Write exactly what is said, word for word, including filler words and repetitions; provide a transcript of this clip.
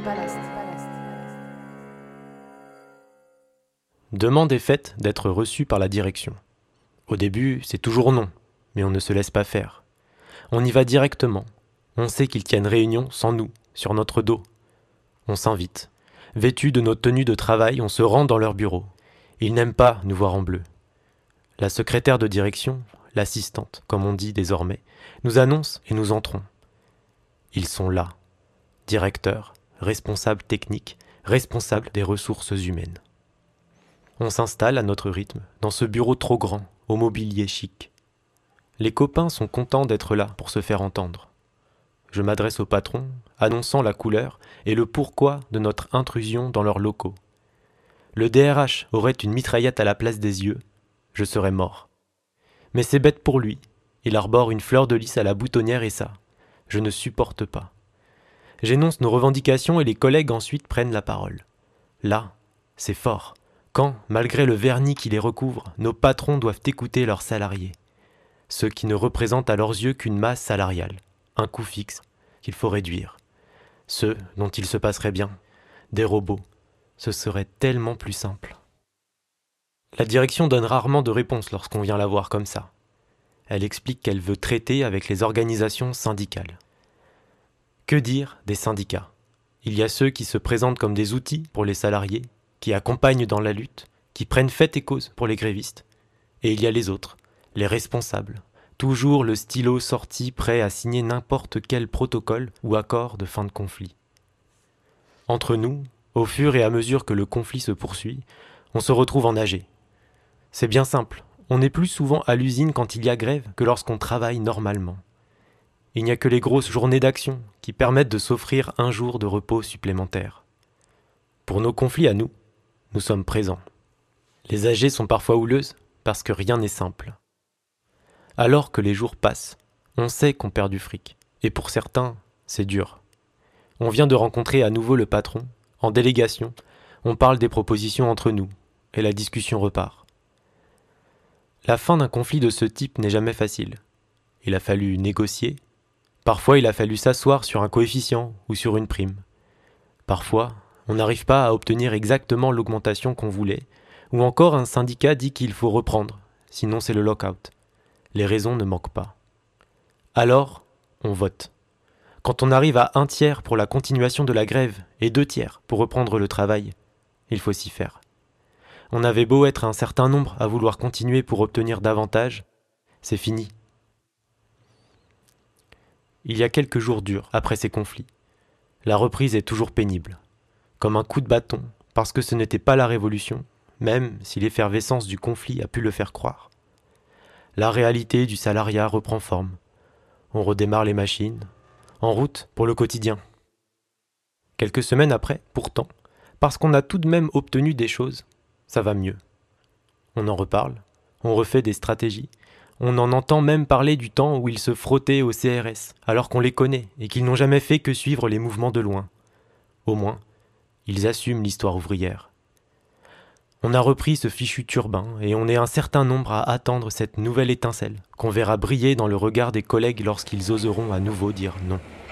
Demande est faite d'être reçu par la direction. Au début, c'est toujours non, mais on ne se laisse pas faire. On y va directement. On sait qu'ils tiennent réunion sans nous, sur notre dos. On s'invite. Vêtus de nos tenues de travail, on se rend dans leur bureau. Ils n'aiment pas nous voir en bleu. La secrétaire de direction, l'assistante, comme on dit désormais, nous annonce et nous entrons. Ils sont là. Directeurs, responsables techniques, responsables des ressources humaines. On s'installe à notre rythme, dans ce bureau trop grand, au mobilier chic. Les copains sont contents d'être là pour se faire entendre. Je m'adresse au patron, annonçant la couleur et le pourquoi de notre intrusion dans leurs locaux. Le D R H aurait une mitraillette à la place des yeux, je serais mort. Mais c'est bête pour lui, il arbore une fleur de lys à la boutonnière et ça, je ne supporte pas. J'énonce nos revendications et les collègues ensuite prennent la parole. Là, c'est fort. Quand, malgré le vernis qui les recouvre, nos patrons doivent écouter leurs salariés. Ceux qui ne représentent à leurs yeux qu'une masse salariale, un coût fixe, qu'il faut réduire. Ceux dont il se passerait bien, des robots, ce serait tellement plus simple. La direction donne rarement de réponse lorsqu'on vient la voir comme ça. Elle explique qu'elle veut traiter avec les organisations syndicales. Que dire des syndicats ? Il y a ceux qui se présentent comme des outils pour les salariés, qui accompagnent dans la lutte, qui prennent fait et cause pour les grévistes. Et il y a les autres, les responsables, toujours le stylo sorti prêt à signer n'importe quel protocole ou accord de fin de conflit. Entre nous, au fur et à mesure que le conflit se poursuit, on se retrouve en A G. C'est bien simple, on est plus souvent à l'usine quand il y a grève que lorsqu'on travaille normalement. Il n'y a que les grosses journées d'action qui permettent de s'offrir un jour de repos supplémentaire. Pour nos conflits à nous, nous sommes présents. Les A G sont parfois houleuses parce que rien n'est simple. Alors que les jours passent, on sait qu'on perd du fric. Et pour certains, c'est dur. On vient de rencontrer à nouveau le patron. En délégation, on parle des propositions entre nous. Et la discussion repart. La fin d'un conflit de ce type n'est jamais facile. Il a fallu négocier. Parfois, il a fallu s'asseoir sur un coefficient ou sur une prime. Parfois, on n'arrive pas à obtenir exactement l'augmentation qu'on voulait, ou encore un syndicat dit qu'il faut reprendre, sinon c'est le lock-out. Les raisons ne manquent pas. Alors, on vote. Quand on arrive à un tiers pour la continuation de la grève et deux tiers pour reprendre le travail, il faut s'y faire. On avait beau être un certain nombre à vouloir continuer pour obtenir davantage, c'est fini. Il y a quelques jours durs après ces conflits. La reprise est toujours pénible. Comme un coup de bâton, parce que ce n'était pas la révolution, même si l'effervescence du conflit a pu le faire croire. La réalité du salariat reprend forme. On redémarre les machines, en route pour le quotidien. Quelques semaines après, pourtant, parce qu'on a tout de même obtenu des choses, ça va mieux. On en reparle, on refait des stratégies, on en entend même parler du temps où ils se frottaient au C R S, alors qu'on les connaît et qu'ils n'ont jamais fait que suivre les mouvements de loin. Au moins, ils assument l'histoire ouvrière. On a repris ce fichu turbin et on est un certain nombre à attendre cette nouvelle étincelle qu'on verra briller dans le regard des collègues lorsqu'ils oseront à nouveau dire non.